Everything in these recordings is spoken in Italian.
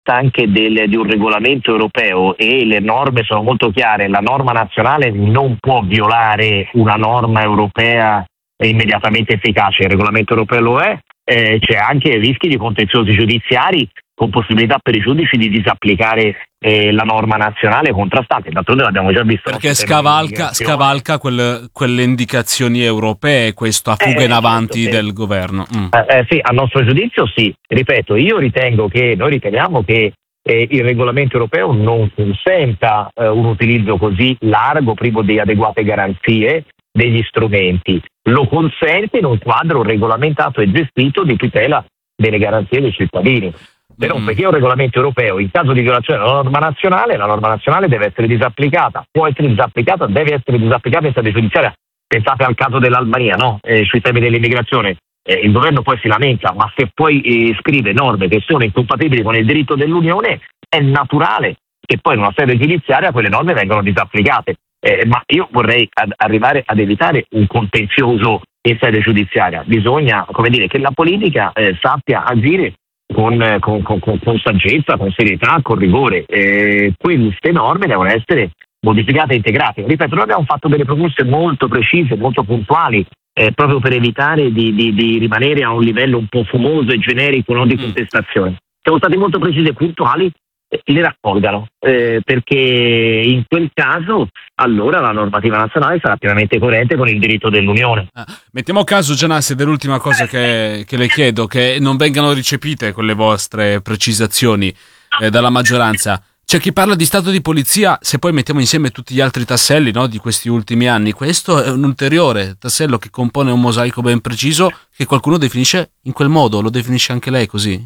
vista anche di un regolamento europeo, e le norme sono molto chiare, la norma nazionale non può violare una norma europea immediatamente efficace, il regolamento europeo lo è, c'è anche rischi di contenziosi giudiziari con possibilità per i giudici di disapplicare la norma nazionale contrastante. D'altronde l'abbiamo già visto. Perché scavalca quelle indicazioni europee, questo a fuga in avanti del governo. Sì, a nostro giudizio sì. Ripeto, noi riteniamo che il regolamento europeo non consenta un utilizzo così largo, privo di adeguate garanzie degli strumenti. Lo consente in un quadro regolamentato e gestito di tutela delle garanzie dei cittadini. Però perché è un regolamento europeo, in caso di violazione della norma nazionale deve essere disapplicata, può essere disapplicata, deve essere disapplicata in sede giudiziaria. Pensate al caso dell'Albania, no? Sui temi dell'immigrazione. Il governo poi si lamenta, ma se poi scrive norme che sono incompatibili con il diritto dell'Unione, è naturale che poi in una sede giudiziaria quelle norme vengano disapplicate. Ma io vorrei arrivare ad evitare un contenzioso in sede giudiziaria. Bisogna, che la politica sappia agire con saggezza, con serietà, con rigore. Queste norme devono essere modificate e integrate. Ripeto, noi abbiamo fatto delle proposte molto precise, molto puntuali, proprio per evitare di rimanere a un livello un po' fumoso e generico, non di contestazione. Siamo stati molto precisi e puntuali, le raccolgano, perché in quel caso allora la normativa nazionale sarà pienamente coerente con il diritto dell'Unione. Mettiamo caso, Gianassi, ed è l'ultima cosa che le chiedo, che non vengano recepite quelle vostre precisazioni dalla maggioranza. C'è chi parla di stato di polizia, se poi mettiamo insieme tutti gli altri tasselli, no, di questi ultimi anni. Questo è un ulteriore tassello che compone un mosaico ben preciso che qualcuno definisce in quel modo. Lo definisce anche lei così?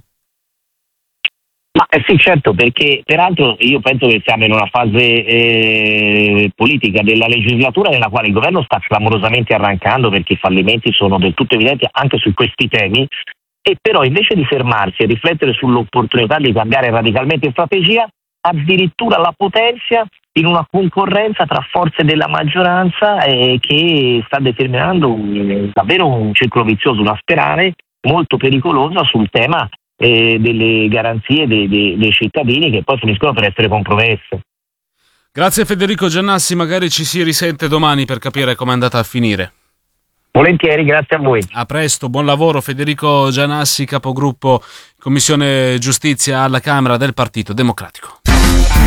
Ma sì, certo, perché peraltro io penso che siamo in una fase politica della legislatura nella quale il governo sta clamorosamente arrancando, perché i fallimenti sono del tutto evidenti anche su questi temi, e però invece di fermarsi e riflettere sull'opportunità di cambiare radicalmente strategia, addirittura la potenzia in una concorrenza tra forze della maggioranza che sta determinando davvero un circolo vizioso, una spirale molto pericolosa sul tema delle garanzie dei cittadini, che poi finiscono per essere compromesse. Grazie Federico Giannassi, magari ci si risente domani per capire com'è andata a finire. Volentieri, grazie a voi. A presto, buon lavoro. Federico Giannassi, capogruppo Commissione Giustizia alla Camera del Partito Democratico.